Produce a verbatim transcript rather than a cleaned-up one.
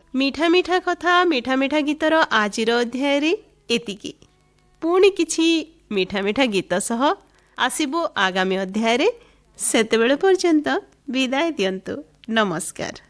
मिठा मिठा कथा मिठा मिठा गीतर आजिर अध्याय एतिकी पुणी किछि मिठा मिठा गीत सह आसिबो आगामी अध्याय सेतेबेले पर्यंत विदाय दियंतु। नमस्कार।